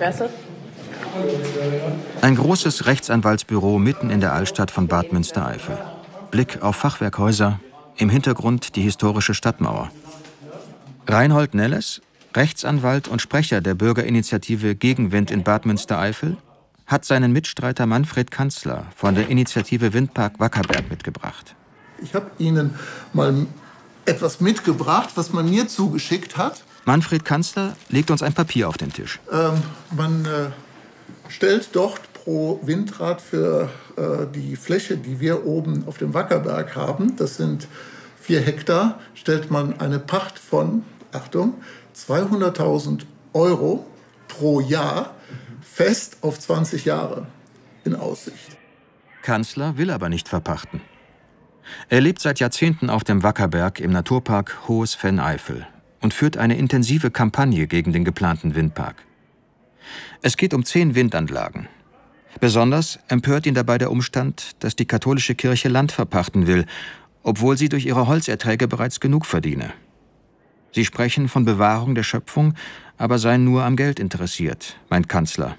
Wessel. Ein großes Rechtsanwaltsbüro mitten in der Altstadt von Bad Münstereifel. Blick auf Fachwerkhäuser, im Hintergrund die historische Stadtmauer. Reinhold Nelles, Rechtsanwalt und Sprecher der Bürgerinitiative Gegenwind in Bad Münstereifel, hat seinen Mitstreiter Manfred Kanzler von der Initiative Windpark Wackerberg mitgebracht. Ich habe Ihnen mal etwas mitgebracht, was man mir zugeschickt hat. Manfred Kanzler legt uns ein Papier auf den Tisch. Man stellt dort pro Windrad für die Fläche, die wir oben auf dem Wackerberg haben, das sind 4 Hektar, stellt man eine Pacht von, Achtung, 200.000 Euro pro Jahr fest auf 20 Jahre in Aussicht. Kanzler will aber nicht verpachten. Er lebt seit Jahrzehnten auf dem Wackerberg im Naturpark Hohes Venn-Eifel und führt eine intensive Kampagne gegen den geplanten Windpark. Es geht um 10 Windanlagen. Besonders empört ihn dabei der Umstand, dass die katholische Kirche Land verpachten will, obwohl sie durch ihre Holzerträge bereits genug verdiene. Sie sprechen von Bewahrung der Schöpfung, aber seien nur am Geld interessiert, meint Kanzler.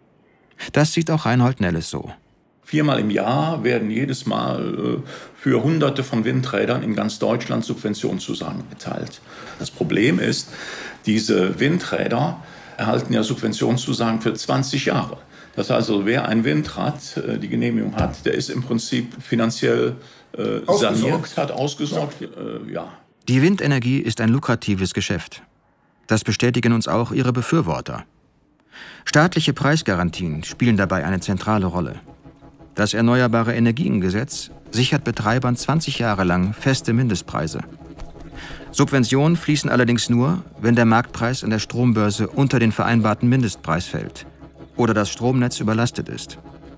Das sieht auch Reinhold Nelles so. 4-mal im Jahr werden jedes Mal für Hunderte von Windrädern in ganz Deutschland Subventionszusagen erteilt. Das Problem ist, diese Windräder erhalten ja Subventionszusagen für 20 Jahre. Das heißt also, wer ein Windrad die Genehmigung hat, der ist im Prinzip finanziell saniert, hat ausgesorgt. Ja. Die Windenergie ist ein lukratives Geschäft. Das bestätigen uns auch ihre Befürworter. Staatliche Preisgarantien spielen dabei eine zentrale Rolle. Das Erneuerbare Energiengesetz sichert Betreibern 20 Jahre lang feste Mindestpreise. Subventionen fließen allerdings nur, wenn der Marktpreis an der Strombörse unter den vereinbarten Mindestpreis fällt oder das Stromnetz überlastet ist.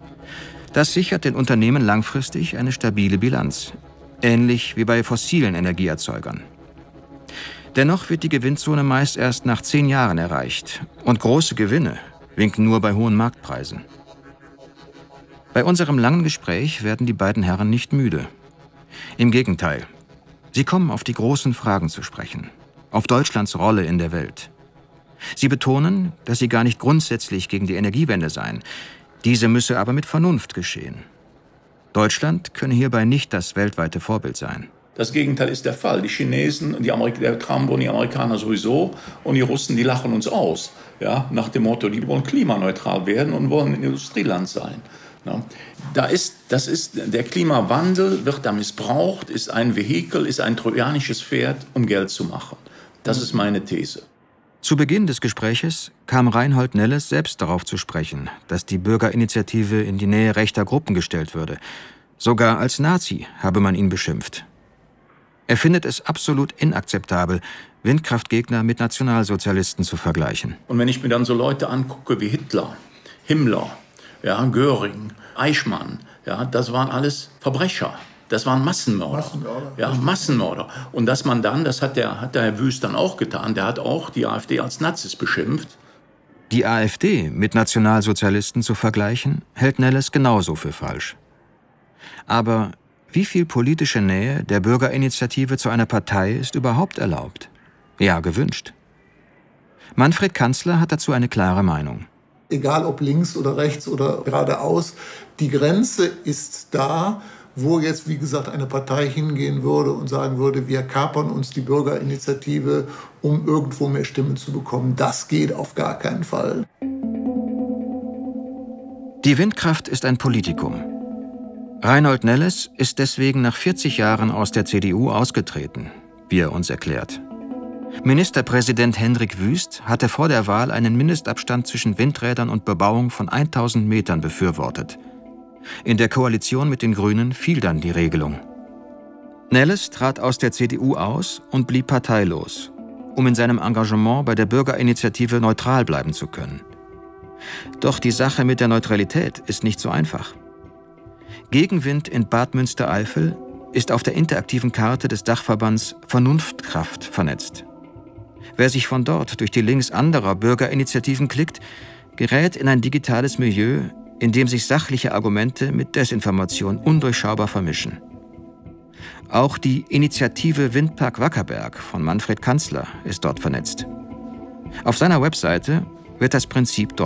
Das sichert den Unternehmen langfristig eine stabile Bilanz, ähnlich wie bei fossilen Energieerzeugern. Dennoch wird die Gewinnzone meist erst nach 10 Jahren erreicht und große Gewinne winken nur bei hohen Marktpreisen. Bei unserem langen Gespräch werden die beiden Herren nicht müde. Im Gegenteil, sie kommen auf die großen Fragen zu sprechen, auf Deutschlands Rolle in der Welt. Sie betonen, dass sie gar nicht grundsätzlich gegen die Energiewende seien. Diese müsse aber mit Vernunft geschehen. Deutschland könne hierbei nicht das weltweite Vorbild sein. Das Gegenteil ist der Fall. Die Chinesen, der Trump und die Amerikaner sowieso und die Russen, die lachen uns aus. Ja, nach dem Motto, die wollen klimaneutral werden und wollen ein Industrieland sein. Ja, der Klimawandel wird da missbraucht, ist ein Vehikel, ist ein trojanisches Pferd, um Geld zu machen. Das ist meine These. Zu Beginn des Gespräches kam Reinhold Nelles selbst darauf zu sprechen, dass die Bürgerinitiative in die Nähe rechter Gruppen gestellt würde. Sogar als Nazi habe man ihn beschimpft. Er findet es absolut inakzeptabel, Windkraftgegner mit Nationalsozialisten zu vergleichen. Und wenn ich mir dann so Leute angucke wie Hitler, Himmler, ja, Göring, Eichmann, ja, das waren alles Verbrecher. Das waren Massenmörder. Ja, Massenmörder. Und dass man dann, das hat der Herr Wüst dann auch getan, der hat auch die AfD als Nazis beschimpft. Die AfD mit Nationalsozialisten zu vergleichen, hält Nelles genauso für falsch. Aber wie viel politische Nähe der Bürgerinitiative zu einer Partei ist überhaupt erlaubt? Ja, gewünscht. Manfred Kanzler hat dazu eine klare Meinung. Egal ob links oder rechts oder geradeaus, die Grenze ist da, wo jetzt, wie gesagt, eine Partei hingehen würde und sagen würde, wir kapern uns die Bürgerinitiative, um irgendwo mehr Stimmen zu bekommen. Das geht auf gar keinen Fall. Die Windkraft ist ein Politikum. Reinhold Nelles ist deswegen nach 40 Jahren aus der CDU ausgetreten, wie er uns erklärt. Ministerpräsident Hendrik Wüst hatte vor der Wahl einen Mindestabstand zwischen Windrädern und Bebauung von 1000 Metern befürwortet. In der Koalition mit den Grünen fiel dann die Regelung. Nelles trat aus der CDU aus und blieb parteilos, um in seinem Engagement bei der Bürgerinitiative neutral bleiben zu können. Doch die Sache mit der Neutralität ist nicht so einfach. Gegenwind in Bad Münstereifel ist auf der interaktiven Karte des Dachverbands Vernunftkraft vernetzt. Wer sich von dort durch die Links anderer Bürgerinitiativen klickt, gerät in ein digitales Milieu, in dem sich sachliche Argumente mit Desinformation undurchschaubar vermischen. Auch die Initiative Windpark Wackerberg von Manfred Kanzler ist dort vernetzt. Auf seiner Webseite wird das Prinzip